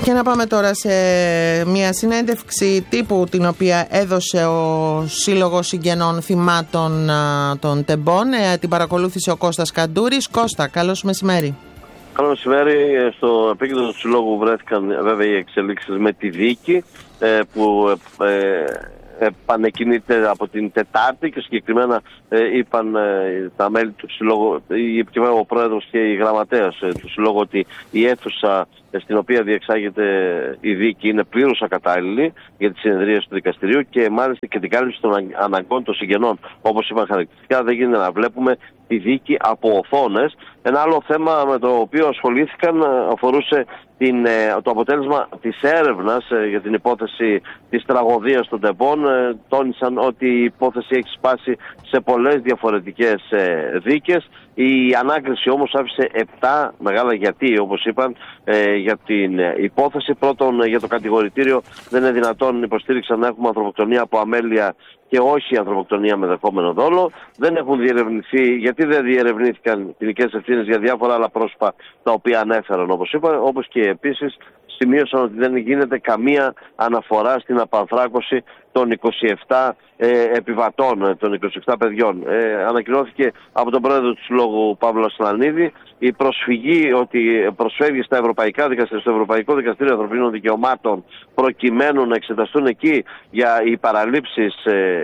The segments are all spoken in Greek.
Και να πάμε τώρα σε μια συνέντευξη τύπου την οποία έδωσε ο Σύλλογος Συγγενών Θυμάτων των Τεμπών. Την παρακολούθησε ο Κώστας Καντούρης. Κώστα, καλώς μεσημέρι. Καλό μεσημέρι. Στο επίκεντρο του Συλλόγου βρέθηκαν βέβαια οι εξελίξεις με τη δίκη που επανεκκινείται από την Τετάρτη και συγκεκριμένα είπαν τα μέλη του Συλλόγου, ο Πρόεδρος και η Γραμματέας του Συλλόγου, ότι η αίθουσα στην οποία διεξάγεται η δίκη είναι πλήρως ακατάλληλη για τη συνεδρίαση του δικαστηρίου και μάλιστα και την κάλυψη των αναγκών των συγγενών. Όπως είπαν χαρακτηριστικά, δεν γίνεται να βλέπουμε τη δίκη από οθόνες. Ένα άλλο θέμα με το οποίο ασχολήθηκαν αφορούσε το αποτέλεσμα της έρευνας για την υπόθεση της τραγωδίας των Τεμπών. Τόνισαν ότι η υπόθεση έχει σπάσει σε πολλές διαφορετικές δίκες. Η ανάκριση όμως άφησε 7 μεγάλα γιατί, όπως είπαν, για την υπόθεση. Πρώτον, για το κατηγορητήριο δεν είναι δυνατόν, υποστήριξαν, να έχουμε ανθρωποκτονία από αμέλεια και όχι ανθρωποκτονία με δεχόμενο δόλο. Δεν έχουν διερευνηθεί, γιατί δεν διερευνήθηκαν ποινικές ευθύνες για διάφορα άλλα πρόσωπα τα οποία ανέφεραν, όπως είπα, όπως και επίσης σημείωσαν ότι δεν γίνεται καμία αναφορά στην απανθράκωση των 27 επιβατών, των 27 παιδιών. Ανακοινώθηκε από τον πρόεδρο του Συλλόγου Παύλο Ασλανίδη η προσφυγή, ότι προσφεύγει στα ευρωπαϊκά δικαστήρια, στο Ευρωπαϊκό Δικαστήριο Ανθρωπίνων Δικαιωμάτων, προκειμένου να εξεταστούν εκεί για οι παραλήψεις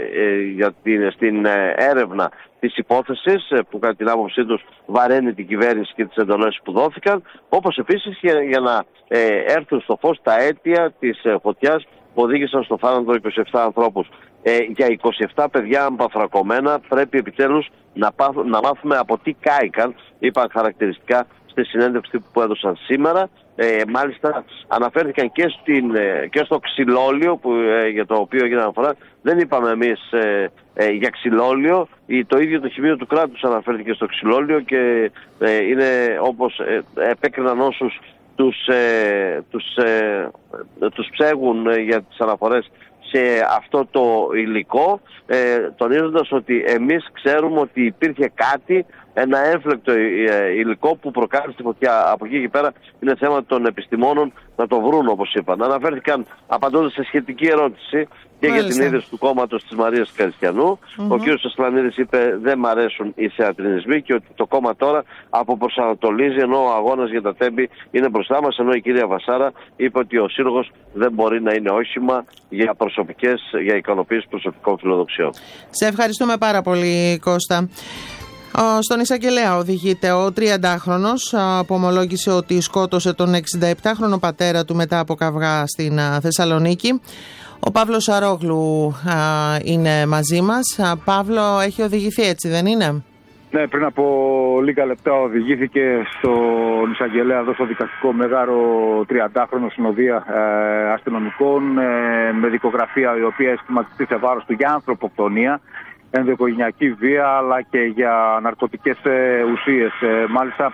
στην έρευνα της υπόθεσης, που κατά την άποψή τους βαραίνει την κυβέρνηση και τις εντολές που δόθηκαν, όπως επίσης για να έρθουν στο φως τα αίτια της φωτιάς που οδήγησαν στο θάνατο 27 ανθρώπους. Για 27 παιδιά αμπαθρακωμένα πρέπει επιτέλους να μάθουμε από τι κάηκαν, είπαν χαρακτηριστικά στη συνέντευξη που έδωσαν σήμερα. Μάλιστα αναφέρθηκαν και στο ξυλόλιο για το οποίο έγινε αναφορά. Δεν είπαμε εμείς για ξυλόλιο. Το ίδιο το Χημείο του Κράτους αναφέρθηκε στο ξυλόλιο και είναι όπως επέκριναν όσους τους ψέγουν για τις αναφορές σε αυτό το υλικό, τονίζοντας ότι εμείς ξέρουμε ότι υπήρχε κάτι, ένα έμφλεκτο υλικό που προκάλεσε τη φωτιά. Από εκεί και πέρα είναι θέμα των επιστημόνων να το βρουν, όπως είπαν. Αναφέρθηκαν απαντώντας σε σχετική ερώτηση και για την ίδρυση του κόμματος της Μαρίας Καριστιανού. Ο κ. Ασλανίδης είπε δεν μ' αρέσουν οι θεατρινισμοί και ότι το κόμμα τώρα αποπροσανατολίζει, ενώ ο αγώνας για τα Τέμπη είναι μπροστά μας, ενώ η κυρία Βασάρα είπε ότι ο Σύλλογος δεν μπορεί να είναι όχημα για ικανοποίηση προσωπικών φιλοδοξιών. Σε ευχαριστούμε πάρα πολύ, Κώστα. Στον εισαγγελέα οδηγείται ο 30χρονος που ομολόγησε ότι σκότωσε τον 67χρονο πατέρα του μετά από καυγά στην Θεσσαλονίκη. Ο Παύλος Αρόγλου είναι μαζί μας. Παύλο, έχει οδηγηθεί, έτσι δεν είναι? Ναι, πριν από λίγα λεπτά οδηγήθηκε στον εισαγγελέα εδώ στο δικαστικό μέγαρο 30χρονο συνοδεία αστυνομικών με δικογραφία η οποία αισθηματιστεί σε βάρος του για ανθρωποκτονία, ενδοοικογενειακή βία αλλά και για ναρκωτικές ουσίες. Μάλιστα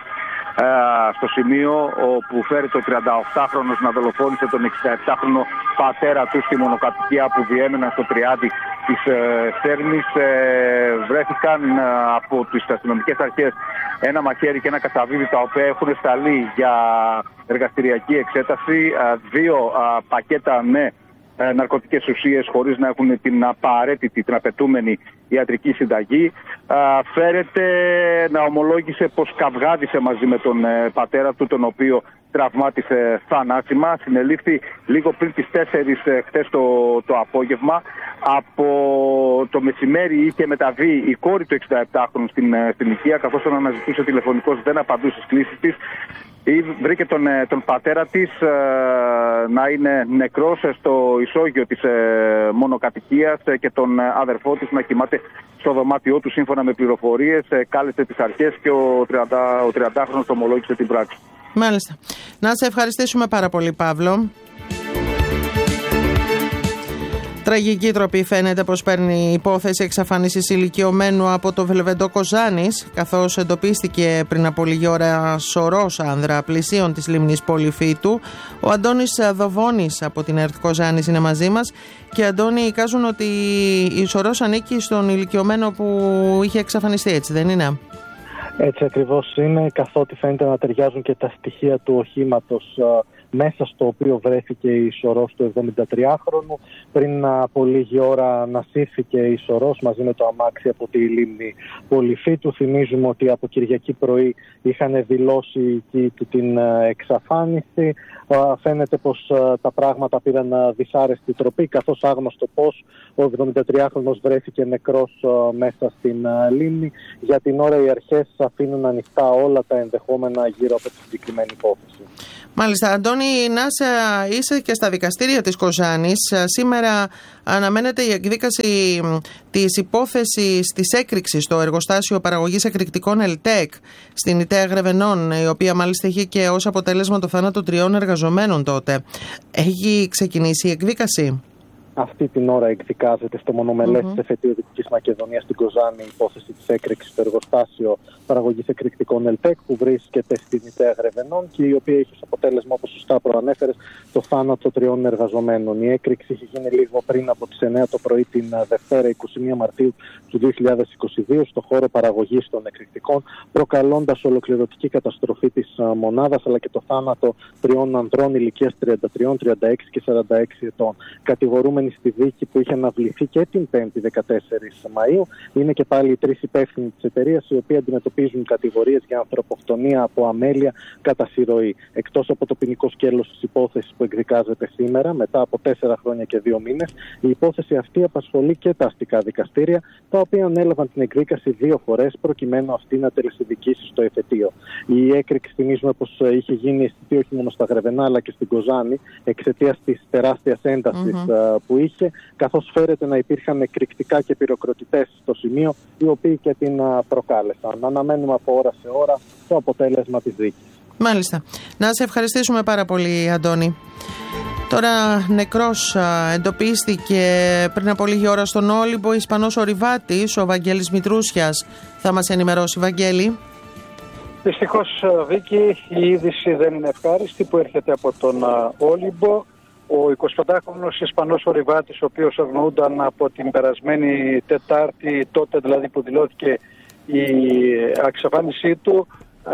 στο σημείο όπου φέρεται ο 38χρονος να δολοφόνησε τον 67χρονο πατέρα του στη μονοκατοικία που διέμεναν στο Τριάντι της Σέρμης, βρέθηκαν από τις αστυνομικές αρχές ένα μαχαίρι και ένα κατσαβίδι τα οποία έχουν σταλεί για εργαστηριακή εξέταση, 2 πακέτα με ναρκωτικές ουσίες χωρίς να έχουν την απαραίτητη, την απαιτούμενη ιατρική συνταγή. Φέρεται να ομολόγησε πως καυγάδισε μαζί με τον πατέρα του, τον οποίο τραυμάτισε θανάσιμα. Συνελήφθη λίγο πριν τις 4 χτες το απόγευμα. Από το μεσημέρι είχε μεταβεί η κόρη του 67χρονου στην οικία, καθώς τον αναζητούσε τηλεφωνικώς, δεν απαντούσε στις κλήσεις της. Βρήκε τον πατέρα της να είναι νεκρός στο ισόγειο της μονοκατοικίας και τον αδερφό της να κοιμάται στο δωμάτιό του. Σύμφωνα με πληροφορίες, κάλεσε τις αρχές και ο 30χρονος ομολόγησε την πράξη. Μάλιστα. Να σε ευχαριστήσουμε πάρα πολύ, Παύλο. Τραγική τροπή φαίνεται πως παίρνει η υπόθεση εξαφάνισης ηλικιωμένου από το Βελβεντό Κοζάνης, καθώς εντοπίστηκε πριν από λίγη ώρα σωρός άνδρα πλησίων της λίμνης Πολυφύτου. Ο Αντώνης Δοβώνης από την ΕΡΤ Κοζάνης είναι μαζί μας. Και Αντώνη, εικάζουν ότι η σωρός ανήκει στον ηλικιωμένο που είχε εξαφανιστεί, έτσι δεν είναι? Έτσι ακριβώς είναι, καθότι φαίνεται να ταιριάζουν και τα στοιχεία του οχήματος μέσα στο οποίο βρέθηκε η σωρός του 73χρονου. Πριν από λίγη ώρα ανασύρθηκε η σωρός μαζί με το αμάξι από τη λίμνη Πολυφίτου. Θυμίζουμε ότι από Κυριακή πρωί είχαν δηλώσει την εξαφάνιση. Φαίνεται πως τα πράγματα πήραν δυσάρεστη τροπή, καθώς άγνωστο πως ο 73χρονος βρέθηκε νεκρός μέσα στην λίμνη. Για την ώρα οι αρχές αφήνουν ανοιχτά όλα τα ενδεχόμενα γύρω από τη συγκεκριμένη υπόθεση. Μάλιστα, Αντώνη, Νάσα, είσαι και στα δικαστήρια της Κοζάνης. Σήμερα αναμένεται η εκδίκαση της υπόθεσης της έκρηξης στο εργοστάσιο παραγωγής εκρηκτικών ΕΛΤΕΚ στην Ιταία Γρεβενών, η οποία μάλιστα είχε και ως αποτέλεσμα το θάνατο 3 εργαζομένων τότε. Έχει ξεκινήσει η εκδίκαση? Αυτή την ώρα εκδικάζεται στο μονομελές της εφετείου Δυτικής Μακεδονίας στην Κοζάνη η υπόθεση της έκρηξης στο εργοστάσιο παραγωγής εκρηκτικών ΕΛΤΕΚ που βρίσκεται στην Ιταία Γρεβενών και η οποία έχει ως αποτέλεσμα, όπως σωστά προανέφερες, το θάνατο 3 εργαζομένων. Η έκρηξη είχε γίνει λίγο πριν από τις 9 το πρωί την Δευτέρα 21 Μαρτίου του 2022 στο χώρο παραγωγής των εκρηκτικών, προκαλώντας ολοκληρωτική καταστροφή της μονάδας αλλά και το θάνατο 3 ανδρών ηλικίας 33, 36 και 46 ετών. Κατηγορούμενοι στη δίκη που είχε αναβληθεί και την 5η 14 Μαΐου είναι και πάλι οι 3 υπεύθυνοι της εταιρείας, οι οποίοι αντιμετωπίζουν κατηγορίες για ανθρωποκτονία από αμέλεια κατά συρροή. Εκτός από το ποινικό σκέλος της υπόθεσης που εκδικάζεται σήμερα, μετά από 4 χρόνια και 2 μήνες, η υπόθεση αυτή απασχολεί και τα αστικά δικαστήρια, τα οποία ανέλαβαν την εκδίκαση 2 φορές προκειμένου αυτή να τελεσυδικήσει στο εφετείο. Η έκρηξη, θυμίζουμε πως είχε γίνει όχι μόνο στα Γρεβενά αλλά και στην Κοζάνη εξαιτίας της τεράστιας έντασης που είχε, καθώς φέρεται να υπήρχαν εκρηκτικά και πυροκροτητές στο σημείο, οι οποίοι και την προκάλεσαν. Αναμένουμε από ώρα σε ώρα το αποτέλεσμα της δίκης. Μάλιστα. Να σε ευχαριστήσουμε πάρα πολύ, Αντώνη. Τώρα νεκρός εντοπίστηκε πριν από λίγη ώρα στον Όλυμπο Ισπανός ορειβάτης, ο Βαγγέλης Μητρούσιας. Θα μας ενημερώσει, Βαγγέλη. Δυστυχώς, Βίκη, η είδηση δεν είναι ευχάριστη που έρχεται από τον Όλυμπο. Ο 25χρονος Ισπανός ορειβάτης, ο οποίος αγνοούνταν από την περασμένη Τετάρτη, τότε δηλαδή που δηλώθηκε η εξαφάνισή του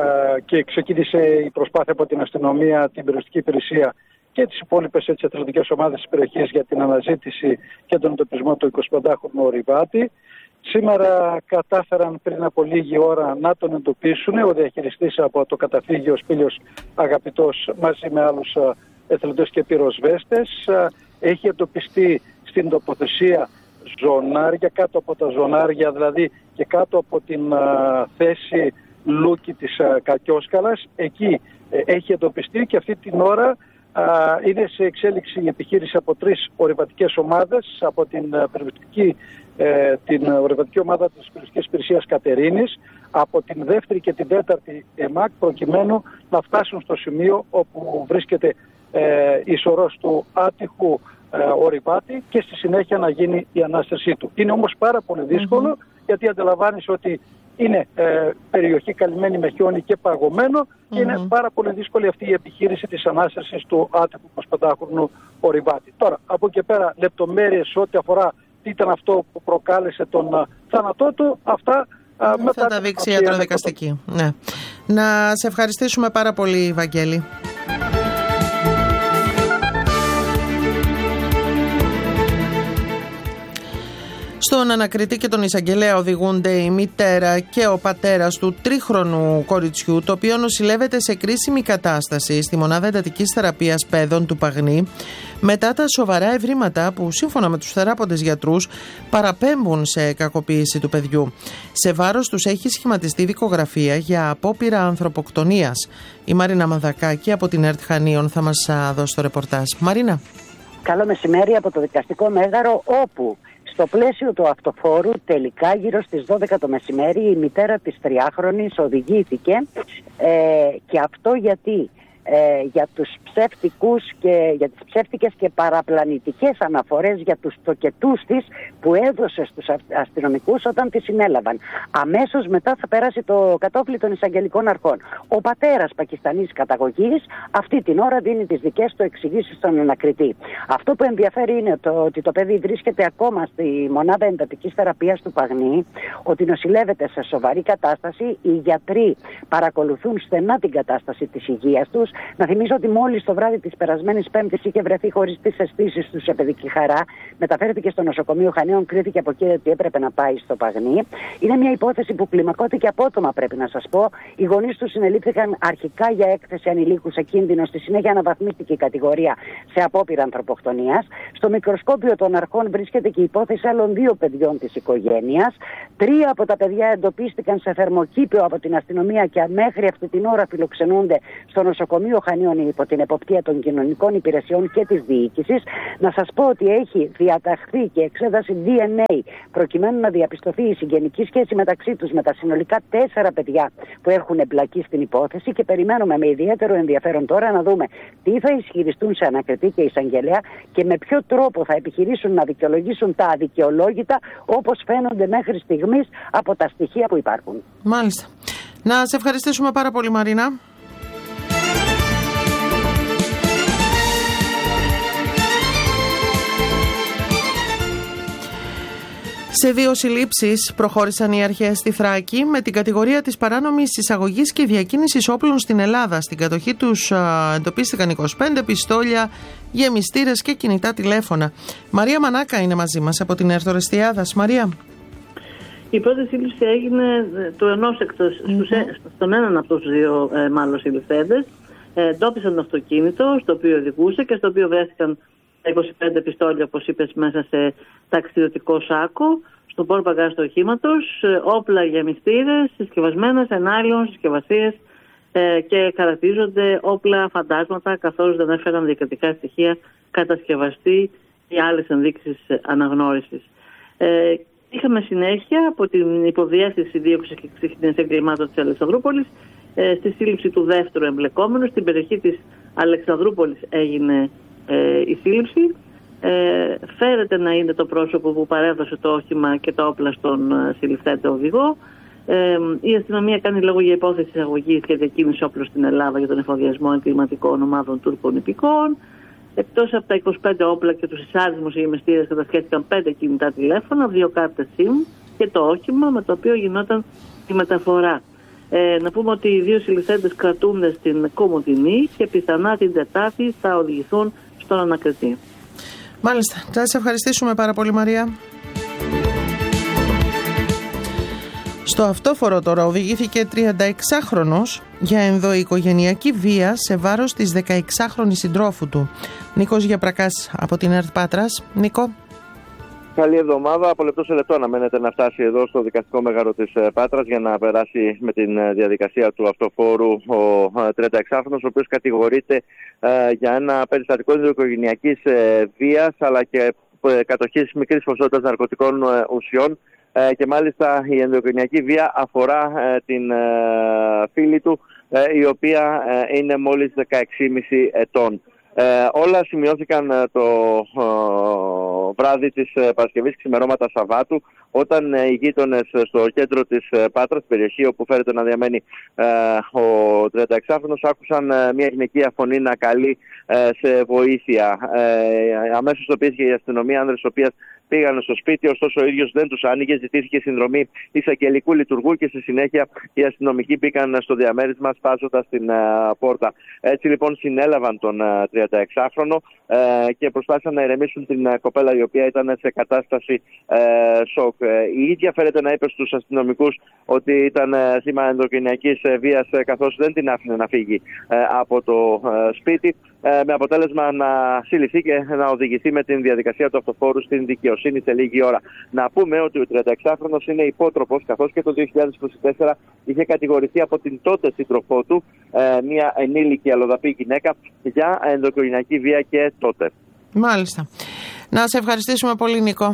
και ξεκίνησε η προσπάθεια από την αστυνομία, την περιοριστική υπηρεσία και τις υπόλοιπες εθελοντικές ομάδες της περιοχής για την αναζήτηση και τον εντοπισμό του 25χρονου ορειβάτη. Σήμερα κατάφεραν πριν από λίγη ώρα να τον εντοπίσουν. Ο διαχειριστής από το καταφύγιο Σπήλιος Αγαπητός μαζί με άλλους εθελοντές και πυροσβέστες έχει εντοπιστεί στην τοποθεσία ζωνάρια, κάτω από τα ζωνάρια δηλαδή και κάτω από την θέση Λούκη της Κακιόσκαλας. Εκεί έχει εντοπιστεί και αυτή την ώρα είναι σε εξέλιξη η επιχείρηση από 3 ορειβατικές ομάδες, από την ορειβατική ομάδα της Περιοριστικής Υπηρεσίας Κατερίνης, από την 2η και την 4η ΕΜΑΚ, προκειμένου να φτάσουν στο σημείο όπου βρίσκεται η σωρός του άτυχου ορειβάτη και στη συνέχεια να γίνει η ανάστασή του. Είναι όμως πάρα πολύ δύσκολο γιατί αντιλαμβάνεις ότι είναι περιοχή καλυμμένη με χιόνι και παγωμένο και είναι πάρα πολύ δύσκολη αυτή η επιχείρηση της ανάστασης του άτυχου 25χρονου ορειβάτη. Τώρα, από εκεί πέρα λεπτομέρειες ό,τι αφορά τι ήταν αυτό που προκάλεσε τον θάνατό του, αυτά θα τα δείξει η ιατροδικαστική. Ναι. Να σε ευχαριστήσουμε πάρα πολύ, Βαγγέλη. Στον ανακριτή και τον εισαγγελέα οδηγούνται η μητέρα και ο πατέρας του 3χρονου κοριτσιού, το οποίο νοσηλεύεται σε κρίσιμη κατάσταση στη μονάδα εντατικής θεραπείας παιδών του Παγνή, μετά τα σοβαρά ευρήματα που σύμφωνα με τους θεράποντες γιατρούς παραπέμπουν σε κακοποίηση του παιδιού. Σε βάρος τους έχει σχηματιστεί δικογραφία για απόπειρα ανθρωποκτονίας. Η Μαρίνα Μανδακάκη από την ΕΡΤ Χανίων θα μας δώσει το ρεπορτάζ. Μαρίνα. Καλό μεσημέρι από το δικαστικό μέγαρο, όπου στο πλαίσιο του αυτοφόρου τελικά γύρω στις 12 το μεσημέρι η μητέρα της 3χρονης οδηγήθηκε και αυτό γιατί για τους ψεύτικους και για τις ψεύτικες και παραπλανητικές αναφορές για τους τοκετούς της που έδωσε στους αστυνομικούς όταν τη συνέλαβαν. Αμέσως μετά θα πέρασε το κατόφλι των εισαγγελικών αρχών. Ο πατέρας Πακιστανής καταγωγής αυτή την ώρα δίνει τις δικές του εξηγήσεις στον ανακριτή. Αυτό που ενδιαφέρει είναι ότι το παιδί βρίσκεται ακόμα στη μονάδα εντατικής θεραπείας του Παγνή, ότι νοσηλεύεται σε σοβαρή κατάσταση, οι γιατροί παρακολουθούν στενά την κατάσταση της υγείας τους, Να θυμίσω ότι μόλις το βράδυ της περασμένης Πέμπτης είχε βρεθεί χωρίς τις αισθήσεις του σε παιδική χαρά. Μεταφέρθηκε στο νοσοκομείο Χανίων, κρίθηκε από εκεί ότι έπρεπε να πάει στο Παγνί. Είναι μια υπόθεση που κλιμακώθηκε απότομα, πρέπει να σας πω. Οι γονείς του συνελήφθηκαν αρχικά για έκθεση ανηλίκου σε κίνδυνο. Στη συνέχεια αναβαθμίστηκε η κατηγορία σε απόπειρα ανθρωποκτονίας. Στο μικροσκόπιο των αρχών βρίσκεται και η υπόθεση άλλων 2 παιδιών της οικογένειας. 3 από τα παιδιά εντοπίστηκαν σε θερμοκήπιο από την αστυνομία και μέχρι αυτή την ώρα φιλοξενούνται στο νοσοκομείο Χανίων υπό την εποπτεία των κοινωνικών υπηρεσιών και της διοίκησης. Να σας πω ότι έχει διαταχθεί και εξέταση DNA προκειμένου να διαπιστωθεί η συγγενική σχέση μεταξύ τους με τα συνολικά 4 παιδιά που έχουν εμπλακεί στην υπόθεση και περιμένουμε με ιδιαίτερο ενδιαφέρον τώρα να δούμε τι θα ισχυριστούν σε ανακριτή και εισαγγελέα και με ποιο τρόπο θα επιχειρήσουν να δικαιολογήσουν τα αδικαιολόγητα όπως φαίνονται μέχρι στιγμής από τα στοιχεία που υπάρχουν. Μάλιστα. Να σε ευχαριστήσουμε πάρα πολύ, Μαρίνα. Σε 2 συλλήψεις προχώρησαν οι αρχές στη Θράκη με την κατηγορία της παράνομης εισαγωγής και διακίνησης όπλων στην Ελλάδα. Στην κατοχή τους εντοπίστηκαν 25 πιστόλια, γεμιστήρες και κινητά τηλέφωνα. Μαρία Μανάκα είναι μαζί μας από την Ερθορεστιάδας. Μαρία. Η πρώτη σύλληψη έγινε του ενός στον έναν από τους 2 μάλλον συλληφθέντες. Εντόπισαν το αυτοκίνητο στο οποίο οδηγούσε και στο οποίο βρέθηκαν 25 πιστόλια, όπως είπες, μέσα σε ταξιδιωτικό σάκο, στον πόρπαγκάζ του οχήματος, όπλα γεμιστήρες, συσκευασμένα σε νάιλον, συσκευασίες και χαρακτηρίζονται όπλα φαντάσματα, καθώς δεν έφεραν διακριτικά στοιχεία, κατασκευαστή ή άλλες ενδείξεις αναγνώρισης. Είχαμε συνέχεια από την Υποδιεύθυνση Δίωξης και Ξύχνιας Εγκλημάτων της Αλεξανδρούπολης στη σύλληψη του δεύτερου εμπλεκόμενου. Στην περιοχή της Αλεξανδρούπολης έγινε η σύλληψη. Φέρεται να είναι το πρόσωπο που παρέδωσε το όχημα και τα όπλα στον συλληφθέντα οδηγό. Η αστυνομία κάνει λόγο για υπόθεση εισαγωγής και διακίνηση όπλων στην Ελλάδα για τον εφοδιασμό εγκληματικών ομάδων Τούρκων υπηκόων. Εκτός από τα 25 όπλα και τους εισάρισμούς γεμιστήρες κατασχέθηκαν 5 κινητά τηλέφωνα, 2 κάρτες SIM και το όχημα με το οποίο γινόταν τη μεταφορά. Να πούμε ότι οι 2 συλληφθέντες κρατούνται στην Κομοτηνή και πιθανά την Τετάρτη θα οδηγηθούν στον ανακριτή. Μάλιστα. Θα σας ευχαριστήσουμε πάρα πολύ, Μαρία. Στο αυτόφορο τώρα οδηγήθηκε 36χρονος για ενδοοικογενειακή βία σε βάρος της 16χρονης συντρόφου του. Νίκος Γιαπρακάς από την ΕΡΤ Πάτρας. Νίκο. Καλή εβδομάδα. Από λεπτό σε λεπτό αναμένεται να φτάσει εδώ στο δικαστικό μέγαρο της Πάτρας για να περάσει με την διαδικασία του αυτοφόρου ο 36χρονος, ο οποίος κατηγορείται για ένα περιστατικό ενδοοικογενειακής βίας αλλά και κατοχής μικρής ποσότητας ναρκωτικών ουσιών. Και μάλιστα η ενδοοικογενειακή βία αφορά την φίλη του, η οποία είναι μόλις 16,5 ετών. Όλα σημειώθηκαν το βράδυ της Παρασκευής, ξημερώματα Σαββάτου, όταν οι γείτονες στο κέντρο της Πάτρας, περιοχή όπου φέρεται να διαμένει ο 36χρονος, άκουσαν μια γυναικεία φωνή να καλεί σε βοήθεια. Αμέσως το πήγε η αστυνομία, άνδρες οποίας πήγαν στο σπίτι, ωστόσο ο ίδιος δεν τους άνοιγε, ζητήθηκε συνδρομή εισαγγελικού λειτουργού και στη συνέχεια οι αστυνομικοί μπήκαν στο διαμέρισμα σπάζοντας την πόρτα. Έτσι λοιπόν συνέλαβαν τον 36χρονο και προσπάθησαν να ηρεμήσουν την κοπέλα, η οποία ήταν σε κατάσταση σοκ. Η ίδια φέρεται να είπε στους αστυνομικούς ότι ήταν θύμα ενδοοικογενειακής βίας, καθώς δεν την άφηνε να φύγει από το σπίτι, με αποτέλεσμα να συλληφθεί και να οδηγηθεί με την διαδικασία του αυτοφόρου στην δικαιοσύνη σε λίγη ώρα. Να πούμε ότι ο 36χρονος είναι υπότροπος, καθώς και το 2024 είχε κατηγορηθεί από την τότε σύντροφό του, μια ενήλικη αλλοδαπή γυναίκα, για ενδοοικογενειακή βία και τότε. Μάλιστα. Να σε ευχαριστήσουμε πολύ, Νίκο.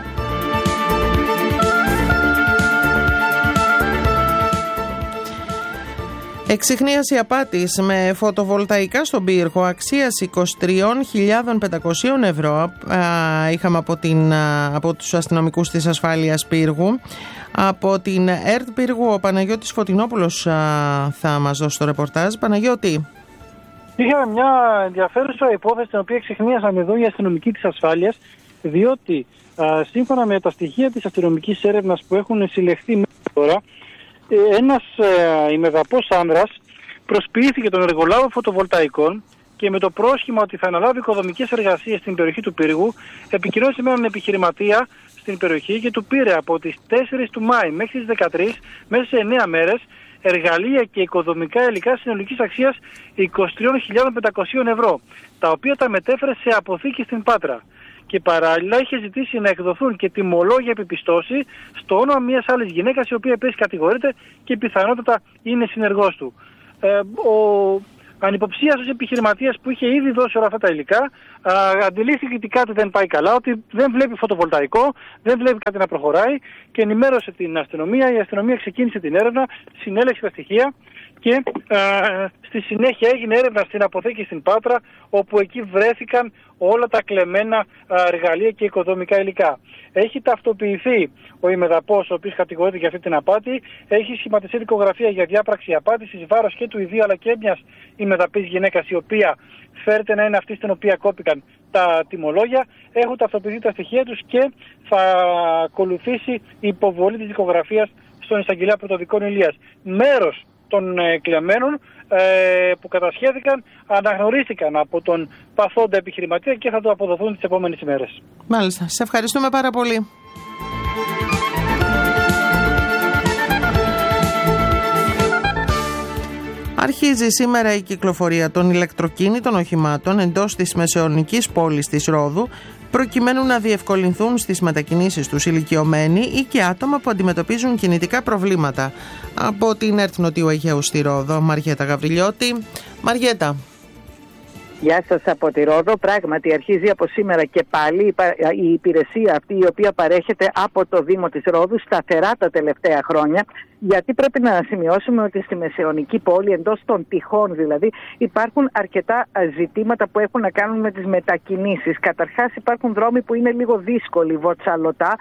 Εξιχνίαση απάτης με φωτοβολταϊκά στον πύργο αξίας 23.500 ευρώ είχαμε από τους αστυνομικούς της ασφάλειας πύργου. Από την ΕΡΤ Πύργου ο Παναγιώτης Φωτεινόπουλος θα μας δώσει το ρεπορτάζ. Παναγιώτη. Είχαμε μια ενδιαφέρουσα υπόθεση την οποία εξιχνίασαν εδώ οι αστυνομικοί της ασφάλειας, διότι σύμφωνα με τα στοιχεία της αστυνομικής έρευνας που έχουν συλλεχθεί μέχρι τώρα, ένας ημεδαπός άνδρας προσποιήθηκε τον εργολάβο φωτοβολταϊκών και με το πρόσχημα ότι θα αναλάβει οικοδομικές εργασίες στην περιοχή του πύργου, επικοινώνησε με έναν επιχειρηματία στην περιοχή και του πήρε από τις 4 του Μάη μέχρι τις 13, μέσα σε 9 μέρες, εργαλεία και οικοδομικά υλικά συνολικής αξίας 23.500 ευρώ, τα οποία τα μετέφερε σε αποθήκη στην Πάτρα. Και παράλληλα είχε ζητήσει να εκδοθούν και τιμολόγια επιπιστώσει στο όνομα μιας άλλης γυναίκας, η οποία επίσης κατηγορείται και πιθανότατα είναι συνεργός του. Ο ανυποψίαστος επιχειρηματίας που είχε ήδη δώσει όλα αυτά τα υλικά αντιλήφθηκε ότι κάτι δεν πάει καλά, ότι δεν βλέπει φωτοβολταϊκό, δεν βλέπει κάτι να προχωράει και ενημέρωσε την αστυνομία. Η αστυνομία ξεκίνησε την έρευνα, συνέλεξε τα στοιχεία και στη συνέχεια έγινε έρευνα στην αποθήκη στην Πάτρα, όπου εκεί βρέθηκαν όλα τα κλεμμένα εργαλεία και οικοδομικά υλικά. Έχει ταυτοποιηθεί ο ημεδαπός, ο οποίος κατηγορείται για αυτή την απάτη, έχει σχηματιστεί δικογραφία για διάπραξη απάτης εις βάρος και του ιδίου αλλά και μιας ημεδαπής γυναίκας, η οποία φέρεται να είναι αυτή στην οποία κόπηκαν τα τιμολόγια. Έχουν ταυτοποιηθεί τα στοιχεία τους και θα ακολουθήσει η υποβολή της δικογραφίας στον εισαγγελέα Πρωτοδικών Ηλίας. Μέρος των κλεμμένων που κατασχέθηκαν αναγνωρίστηκαν από τον παθόντα επιχειρηματία και θα το αποδοθούν τις επόμενες ημέρες. Μάλιστα. Σε ευχαριστούμε πάρα πολύ. Αρχίζει σήμερα η κυκλοφορία των ηλεκτροκίνητων οχημάτων εντός της μεσαιωνικής πόλης της Ρόδου, προκειμένου να διευκολυνθούν στις μετακινήσεις τους ηλικιωμένοι ή και άτομα που αντιμετωπίζουν κινητικά προβλήματα. Από την ΕΡΤ Νοτιού Αιγαίου στη Ρόδο, Μαριέτα Γαβριλιώτη. Μαριέτα. Γεια σας από τη Ρόδο. Πράγματι αρχίζει από σήμερα και πάλι η υπηρεσία αυτή, η οποία παρέχεται από το Δήμο της Ρόδου σταθερά τα τελευταία χρόνια, γιατί πρέπει να σημειώσουμε ότι στη μεσαιωνική πόλη, εντός των τυχών δηλαδή, υπάρχουν αρκετά ζητήματα που έχουν να κάνουν με τις μετακινήσεις. Καταρχάς υπάρχουν δρόμοι που είναι λίγο δύσκολοι, βοτσαλωτά,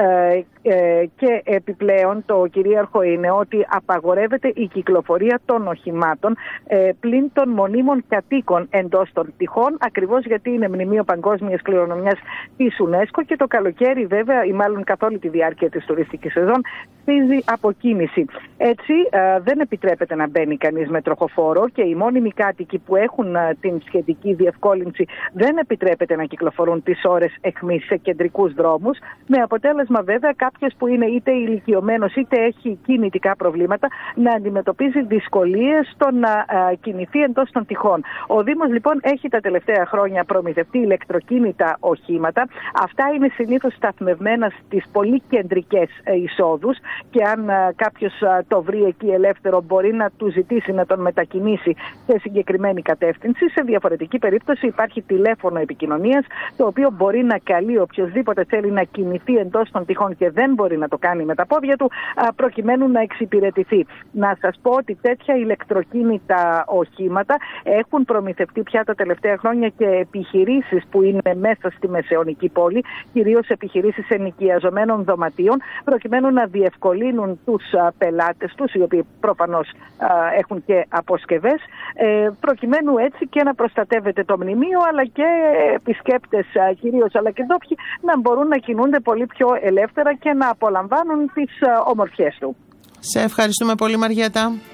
και επιπλέον το κυρίαρχο είναι ότι απαγορεύεται η κυκλοφορία των οχημάτων πλην των μονίμων κατοίκων εντός των τυχών, ακριβώς γιατί είναι μνημείο παγκόσμιας κληρονομιάς της UNESCO και το καλοκαίρι βέβαια, ή μάλλον καθ' όλη τη διάρκεια της τουριστικής σεζόν, στίζει αποκίνηση. Έτσι δεν επιτρέπεται να μπαίνει κανείς με τροχοφόρο και οι μόνιμοι κάτοικοι που έχουν την σχετική διευκόλυνση δεν επιτρέπεται να κυκλοφορούν τις ώρες αιχμής σε κεντρικούς δρόμους, με αποτέλεσμα βέβαια κάποιος που είναι είτε ηλικιωμένος είτε έχει κινητικά προβλήματα να αντιμετωπίζει δυσκολίες στο να κινηθεί εντός των τυχών. Ο Δήμος λοιπόν έχει τα τελευταία χρόνια προμηθευτεί ηλεκτροκίνητα οχήματα. Αυτά είναι συνήθως σταθμευμένα στις πολύ κεντρικές εισόδους και αν κάποιος το βρει εκεί ελεύθερο μπορεί να του ζητήσει να τον μετακινήσει σε συγκεκριμένη κατεύθυνση. Σε διαφορετική περίπτωση υπάρχει τηλέφωνο επικοινωνίας, το οποίο μπορεί να καλεί οποιοδήποτε θέλει να κινηθεί εντός των τυχών και δεν μπορεί να το κάνει με τα πόδια του, προκειμένου να εξυπηρετηθεί. Να σας πω ότι τέτοια ηλεκτροκίνητα οχήματα έχουν προμηθευτεί πια τα τελευταία χρόνια και επιχειρήσεις που είναι μέσα στη μεσαιωνική πόλη, κυρίως επιχειρήσεις ενοικιαζομένων δωματίων, προκειμένου να διευκολύνουν τους πελάτες τους, οι οποίοι προφανώς έχουν και αποσκευές, προκειμένου έτσι και να προστατεύεται το μνημείο, αλλά και επισκέπτες κυρίως, αλλά και ντόπιοι να μπορούν να κινούνται πολύ πιο ελεύθερα και να απολαμβάνουν τις ομορφιές του. Σε ευχαριστούμε πολύ, Μαριέτα.